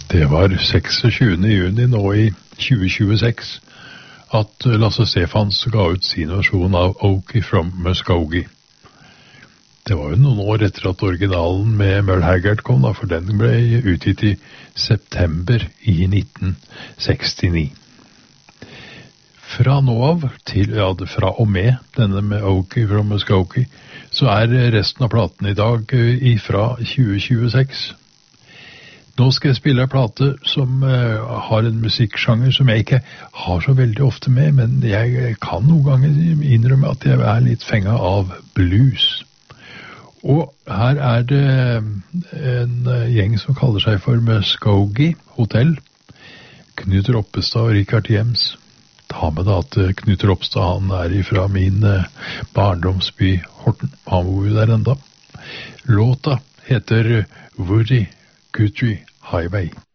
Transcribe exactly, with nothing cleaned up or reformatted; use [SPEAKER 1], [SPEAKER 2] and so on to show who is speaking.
[SPEAKER 1] Det var seksogtjuende juni nå i tjue tjueseks at Lasse Stefans ga ut sin versjon av Okie from Muskogee. Det var jo noen år etter at originalen med Merle Haggard kom, da, for den ble utgitt i september i nitten sekstini. Fra nå av til, ja, fra og med denne med Okie from Muskogee, så er resten av platen i dag ifra tjue tjueseks. Nå skal jeg spille en plate som uh, har en musikksjanger som jeg ikke har så veldig ofte med, men jeg kan noen ganger innrømme at jeg er litt fenget av blues. Og her er det en gjeng som kaller seg for Muskogee Hotel. Knut Ropstad og Richard Jems. Ta med da at Knut Ropstad, han er ifra min uh, barndomsby Horten. Han bor jo der enda. Låta heter Woody Guthrie Highway.